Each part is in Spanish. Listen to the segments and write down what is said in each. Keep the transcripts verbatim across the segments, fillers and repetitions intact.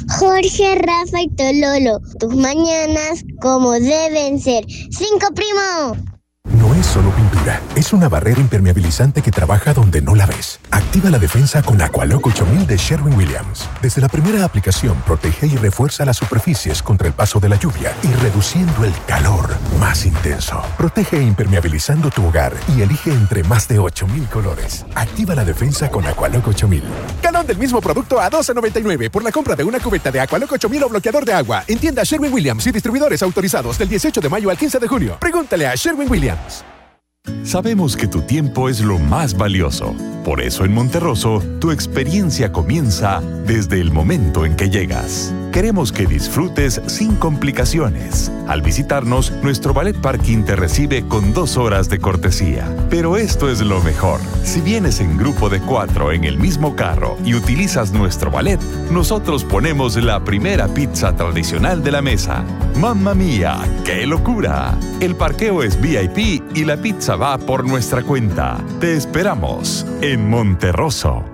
Jorge, Rafa y Tololo. Tus mañanas como deben ser. ¡Cinco, primo! No es solo pintura, es una barrera impermeabilizante que trabaja donde no la ves. Activa la defensa con Aqualock ocho mil de Sherwin-Williams. Desde la primera aplicación protege y refuerza las superficies contra el paso de la lluvia y reduciendo el calor más intenso. Protege impermeabilizando tu hogar y elige entre más de ocho mil colores. Activa la defensa con Aqualock ocho mil. Galón del mismo producto a doce noventa y nueve por la compra de una cubeta de Aqualock ocho mil o bloqueador de agua. En tiendas Sherwin-Williams y distribuidores autorizados del dieciocho de mayo al quince de junio. Pregúntale a Sherwin-Williams. Sabemos que tu tiempo es lo más valioso. Por eso en Monterroso, tu experiencia comienza desde el momento en que llegas. Queremos que disfrutes sin complicaciones. Al visitarnos, nuestro Ballet Parking te recibe con dos horas de cortesía. Pero esto es lo mejor. Si vienes en grupo de cuatro en el mismo carro y utilizas nuestro ballet, nosotros ponemos la primera pizza tradicional de la mesa. ¡Mamma mía! ¡Qué locura! El parqueo es V I P y la pizza va por nuestra cuenta. Te esperamos en Monterroso.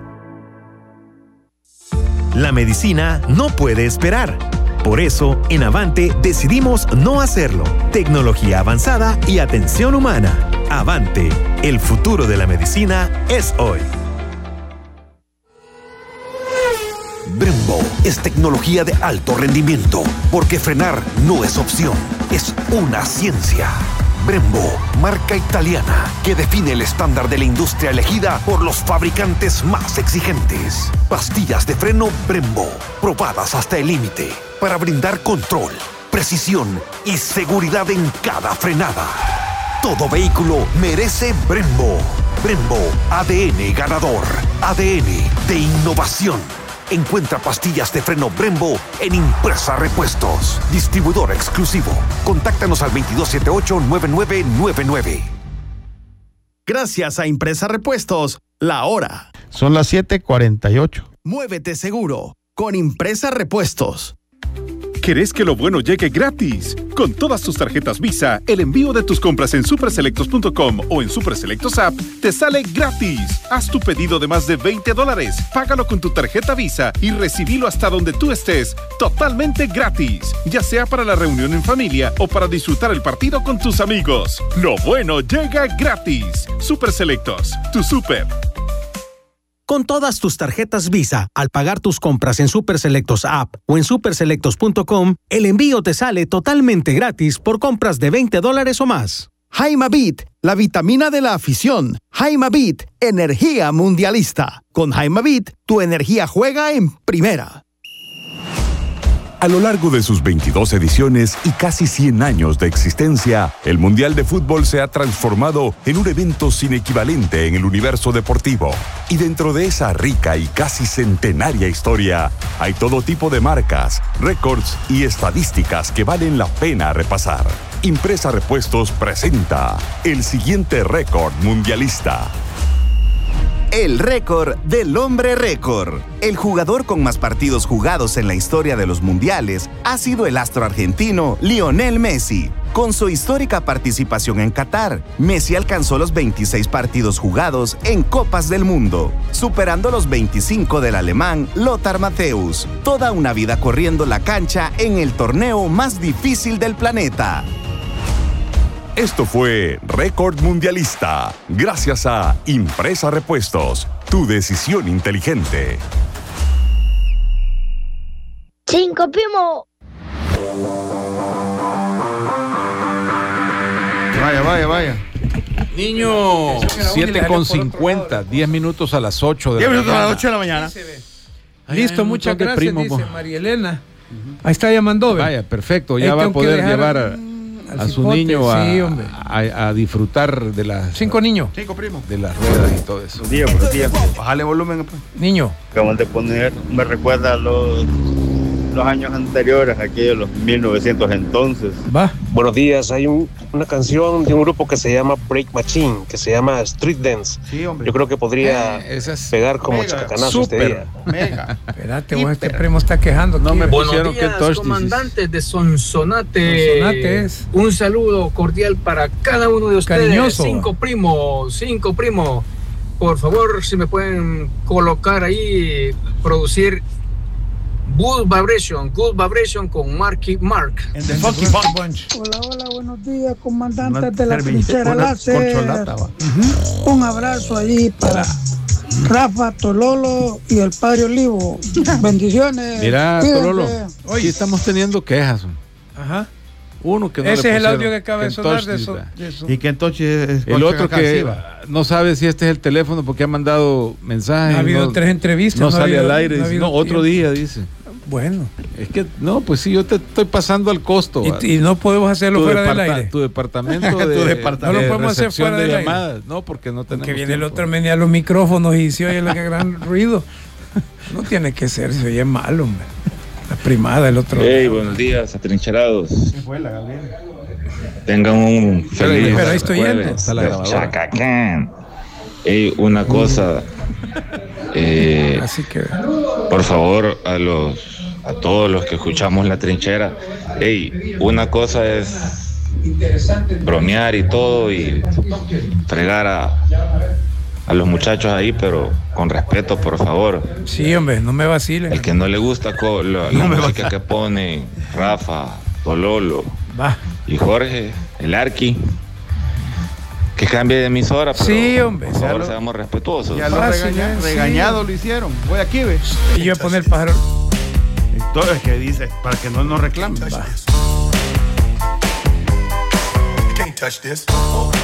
La medicina no puede esperar. Por eso, en Avante decidimos no hacerlo. Tecnología avanzada y atención humana. Avante, el futuro de la medicina es hoy. Brembo es tecnología de alto rendimiento, porque frenar no es opción, es una ciencia. Brembo, marca italiana que define el estándar de la industria elegida por los fabricantes más exigentes. Pastillas de freno Brembo, probadas hasta el límite, para brindar control, precisión y seguridad en cada frenada. Todo vehículo merece Brembo. Brembo, A D N ganador, A D N de innovación. Encuentra pastillas de freno Brembo en Impresa Repuestos. Distribuidor exclusivo. Contáctanos al veintidós setenta y ocho, noventa y nueve noventa y nueve. Gracias a Impresa Repuestos, la hora. Son las siete cuarenta y ocho. Muévete seguro con Impresa Repuestos. ¿Querés que lo bueno llegue gratis? Con todas tus tarjetas Visa, el envío de tus compras en superselectos punto com o en Superselectos App te sale gratis. Haz tu pedido de más de veinte dólares, págalo con tu tarjeta Visa y recibilo hasta donde tú estés, totalmente gratis. Ya sea para la reunión en familia o para disfrutar el partido con tus amigos. Lo bueno llega gratis. Superselectos, tu super. Con todas tus tarjetas Visa, al pagar tus compras en Superselectos App o en superselectos punto com, el envío te sale totalmente gratis por compras de veinte dólares o más. Jaimabit, la vitamina de la afición. Jaimabit, energía mundialista. Con Jaimabit, tu energía juega en primera. A lo largo de sus veintidós ediciones y casi cien años de existencia, el Mundial de Fútbol se ha transformado en un evento sin equivalente en el universo deportivo. Y dentro de esa rica y casi centenaria historia, hay todo tipo de marcas, récords y estadísticas que valen la pena repasar. Impresa Repuestos presenta el siguiente récord mundialista. El récord del hombre récord. El jugador con más partidos jugados en la historia de los mundiales ha sido el astro argentino Lionel Messi. Con su histórica participación en Qatar, Messi alcanzó los veintiséis partidos jugados en Copas del Mundo, superando los veinticinco del alemán Lothar Matthäus. Toda una vida corriendo la cancha en el torneo más difícil del planeta. Esto fue Récord Mundialista, gracias a Impresa Repuestos, tu decisión inteligente. ¡Cinco, primo! Vaya, vaya, vaya. Niño, siete con cincuenta, diez minutos a las ocho de la mañana. diez minutos a las ocho de la mañana. Listo, muchas gracias, primo, dice María Elena. Ahí está llamando. ¿ve? Vaya, perfecto, ya va a poder llevar a, a su cipote, niño a, sí, a, a disfrutar de las... Cinco niños. Cinco primos. De las ruedas y todo eso. Buenos días, buenos días. Bájale volumen. Pues. Niño. Acabamos de poner, me recuerda a los, los años anteriores, aquellos los mil novecientos entonces. Va. Buenos días, hay un, una canción de un grupo que se llama Break Machine, que se llama Street Dance. Sí, hombre. Yo creo que podría eh, es pegar como mega, chacanazo este día. Mega. Espérate, bueno, este primo está quejando. No aquí, me Buenos pusieron días, que comandantes de Sonsonate. Sonsonate es. Un saludo cordial para cada uno de ustedes. Cariñoso. Cinco primos, cinco primos. Por favor, si me pueden colocar ahí, producir Good Vibration, Good Vibration con Marky Mark. En The Funky Bunch. Hola, hola, buenos días, comandantes Una de la trinchera una láser. corcholata, va. Uh-huh. Un abrazo allí para Rafa, Tololo y el padre Olivo. Bendiciones. Mira, Cuídense. Tololo, hoy estamos teniendo quejas. Ajá. Uno que no Ese le es el pusieron audio que acaba de sonar de eso. Kentucky, de eso. Y que entonces es el otro acá, que sí, va. no sabe si este es el teléfono porque ha mandado mensajes. Ha habido no, tres entrevistas. No, no ha sale habido- al aire. no ha dice, habido no, otro tiempo. día, dice. Bueno. Es que, no, pues sí, yo te estoy pasando al costo. Y, y no podemos hacerlo Tu fuera del departa- aire. Tu departamento de, Tu departamento. No lo de podemos hacer recepción fuera de del aire. llamadas. No, porque no tenemos Que viene el tiempo. otro, venía a los micrófonos y se oye el gran ruido. No tiene que ser, se oye mal, hombre. La primada, el otro. Hey, buenos días, atrincherados. ¿Qué fue la Gabriela? Tengan un feliz Pero ahí estoy yendo. jueves Está la de grabadora. Chacacán. Hey, una cosa. eh, Así que. Por favor, a los a todos los que escuchamos la trinchera. Hey, una cosa es bromear y todo y fregar a, a los muchachos ahí, pero con respeto, por favor. Sí, hombre, no me vacilen. El que no le gusta co- la, la No me música que pone Rafa, Tololo Va. y Jorge, el Arqui, que cambie de emisora, pero Sí, hombre, por ya favor lo- seamos respetuosos. Ya lo Fácil, regaña- ¿eh? Sí. regañado lo hicieron. Voy aquí, ve. Y yo voy a poner el pájaro. Todo es que dice, para que no nos reclamen. Va. Can't touch this.